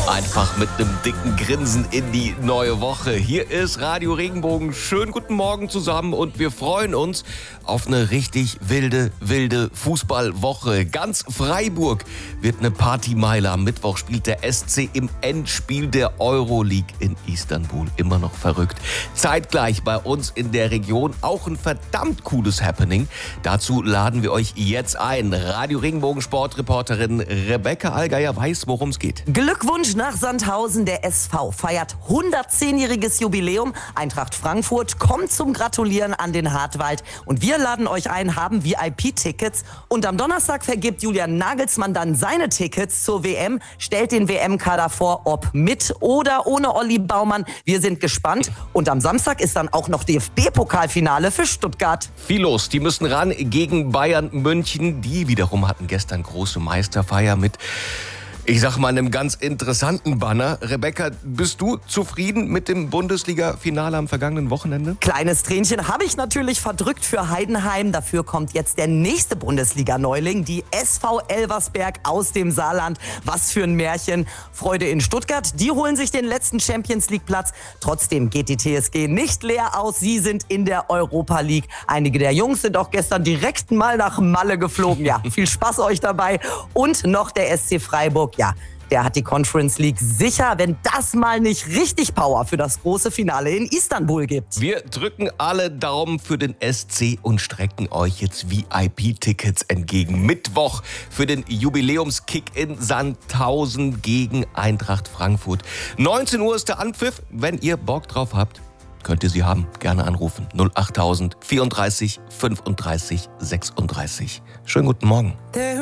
Einfach mit einem dicken Grinsen in die neue Woche. Hier ist Radio Regenbogen. Schönen guten Morgen zusammen und wir freuen uns auf eine richtig wilde Fußballwoche. Ganz Freiburg wird eine Partymeile. Am Mittwoch spielt der SC im Endspiel der Euroleague in Istanbul. Immer noch verrückt. Zeitgleich bei uns in der Region auch ein verdammt cooles Happening. Dazu laden wir euch jetzt ein. Radio Regenbogen Sportreporterin Rebecca Allgeier weiß, worum es geht. Glückwunsch nach Sandhausen. Der SV feiert 110-jähriges Jubiläum. Eintracht Frankfurt kommt zum Gratulieren an den Hartwald. Und wir laden euch ein, haben VIP-Tickets. Und am Donnerstag vergibt Julian Nagelsmann dann seine Tickets zur WM, stellt den WM-Kader vor, ob mit oder ohne Olli Baumann. Wir sind gespannt. Und am Samstag ist dann auch noch DFB-Pokalfinale für Stuttgart. Viel los. Die müssen ran gegen Bayern München. Die wiederum hatten gestern große Meisterfeier mit, ich sag mal, einem ganz interessanten Banner. Rebecca, bist du zufrieden mit dem Bundesliga-Finale am vergangenen Wochenende? Kleines Tränchen habe ich natürlich verdrückt für Heidenheim. Dafür kommt jetzt der nächste Bundesliga-Neuling, die SV Elversberg aus dem Saarland. Was für ein Märchen. Freude in Stuttgart, die holen sich den letzten Champions-League-Platz. Trotzdem geht die TSG nicht leer aus. Sie sind in der Europa League. Einige der Jungs sind auch gestern direkt mal nach Malle geflogen. Ja, viel Spaß euch dabei. Und noch der SC Freiburg. Ja, der hat die Conference League sicher, wenn das mal nicht richtig Power für das große Finale in Istanbul gibt. Wir drücken alle Daumen für den SC und strecken euch jetzt VIP-Tickets entgegen. Mittwoch für den Jubiläumskick in Sandhausen gegen Eintracht Frankfurt. 19 Uhr ist der Anpfiff. Wenn ihr Bock drauf habt, könnt ihr sie haben. Gerne anrufen. 08000 34 35 36. Schönen guten Morgen.